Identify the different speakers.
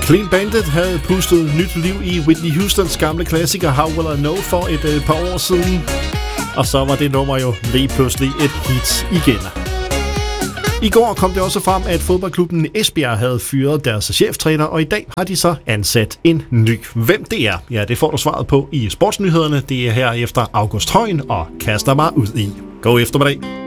Speaker 1: Clean Bandit havde pustet nyt liv i Whitney Houstons gamle klassiker How Will I Know for et par år siden. Og så var det nummer jo lige pludselig et hit igen. I går kom det også frem, at fodboldklubben Esbjerg havde fyret deres cheftræner, og i dag har de så ansat en ny. Hvem det er? Ja, det får du svaret på i Sportsnyhederne. Det er her efter August Højen og kaster mig ud i. God eftermiddag.